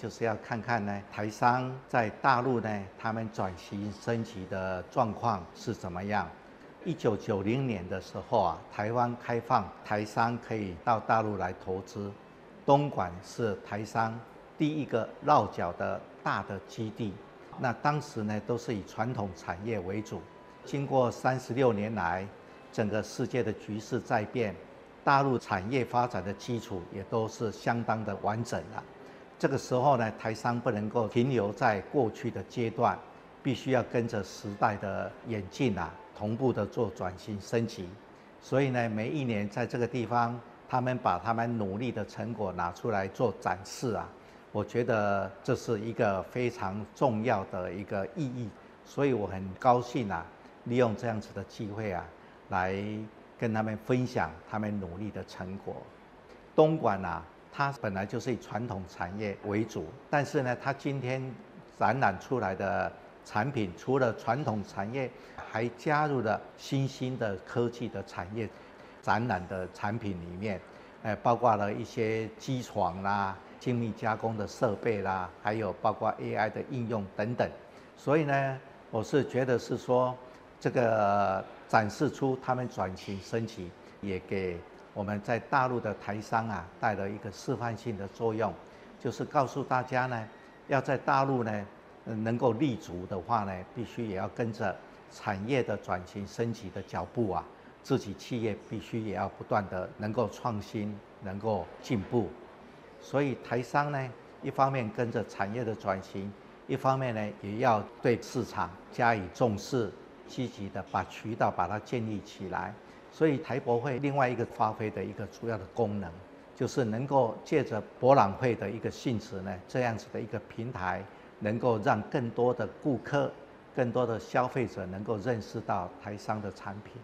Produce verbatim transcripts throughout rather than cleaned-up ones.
就是要看看呢，台商在大陆呢，他们转型升级的状况是怎么样。一九九零年的时候啊，台湾开放台商可以到大陆来投资，东莞是台商第一个落脚的大的基地。那当时呢，都是以传统产业为主。经过三十六年来，整个世界的局势在变，大陆产业发展的基础也都是相当的完整了。这个时候呢，台商不能够停留在过去的阶段，必须要跟着时代的演进啊，同步的做转型升级。所以呢，每一年在这个地方，他们把他们努力的成果拿出来做展示啊，我觉得这是一个非常重要的一个意义。所以我很高兴啊，利用这样子的机会啊，来跟他们分享他们努力的成果。东莞啊，它本来就是以传统产业为主，但是呢，它今天展览出来的产品，除了传统产业，还加入了新兴的科技的产业。展览的产品里面，呃，包括了一些机床啦、精密加工的设备啦，还有包括 A I 的应用等等。所以呢，我是觉得是说，这个展示出他们转型升级，也给我们在大陆的台商啊带了一个示范性的作用，就是告诉大家呢，要在大陆呢能够立足的话呢，必须也要跟着产业的转型升级的脚步啊，自己企业必须也要不断的能够创新，能够进步。所以台商呢，一方面跟着产业的转型，一方面呢也要对市场加以重视，积极的把渠道把它建立起来。所以台博会另外一个发挥的一个主要的功能，就是能够借着博览会的一个性质呢，这样子的一个平台，能夠讓更多的顧客、更多的消費者能夠認識到台商的產品。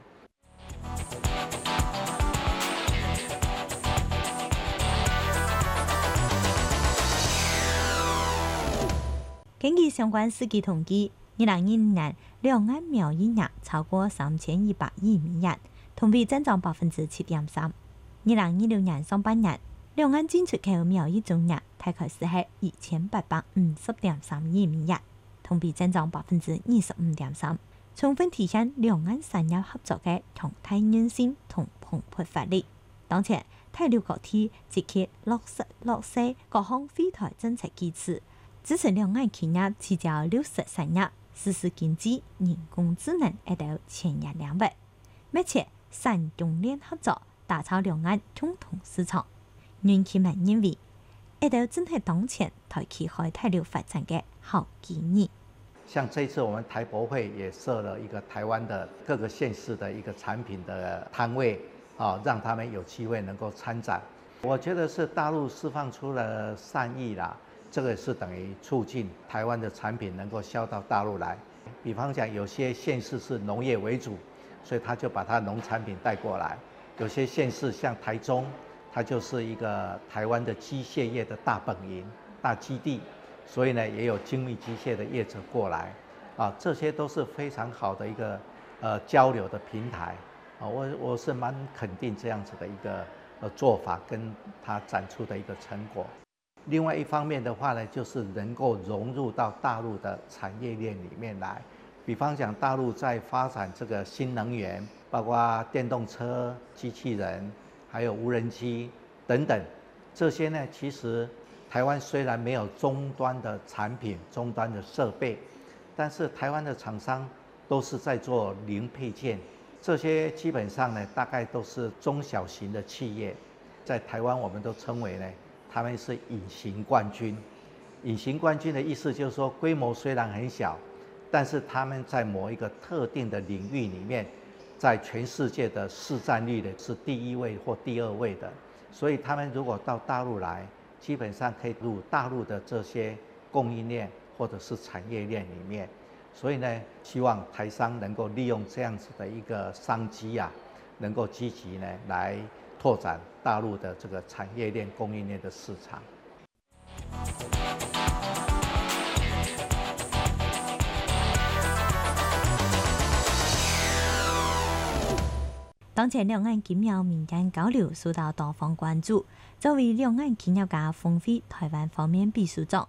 根據相關數據統計，二零二零年兩岸貿易額超過三千一百億美元，同比增長百分之七點三。二零二六年上半年，兩岸進出口貿易總額大概是係二千八百五十點三億美元，同比增長百分之二十五點三，充分體現兩岸產業合作嘅強大韌性同蓬勃發力。當前，大陸各地積極落實落實各項惠台政策機制，支持兩岸企業聚焦綠色產業、實施經濟、人工智能一道前沿領域，密切產供鏈合作，打造兩岸共同市場。袁啟文認為，一道正係當前台企開大陸發展嘅好機遇。 像這次我們台博會也設了一個台灣的各個縣市的一個產品的攤位，啊，讓他們有機會能夠參展。我覺得是大陸釋放出了善意啦，這個是等於促進台灣的產品能夠銷到大陸來。比方講，有些縣市是農業為主，所以他就把他農產品帶過來；有些縣市像台中，它就是一個台灣的機械業的大本營、大基地，所以呢，也有精密機械的業者過來，啊，這些都是非常好的一個呃交流的平台，啊，我我是蠻肯定這樣子的一個呃做法跟它展出的一個成果。另外一方面的話呢，就是能夠融入到大陸的產業鏈裡面來，比方講大陸在發展這個新能源，包括電動車、機器人，還有無人機等等，這些呢，其實台灣雖然沒有終端的產品、終端的設備，但是台灣的廠商都是在做零配件，這些基本上呢，大概都是中小型的企業，在台灣我們都稱為呢，他們是隱形冠軍。隱形冠軍的意思就是說，規模雖然很小，但是他們在某一個特定的領域裡面，在全世界的市佔率呢是第一位或第二位的，所以他們如果到大陸來，基本上可以入大陸的這些供應鏈或者是產業鏈裡面。所以呢，希望台商能夠利用這樣子的一個商機啊，能夠積極呢來拓展大陸的這個產業鏈供應鏈的市場。 當前兩岸經貿民間交流受到多方關注。作為兩岸企業家峰會台灣方面秘書長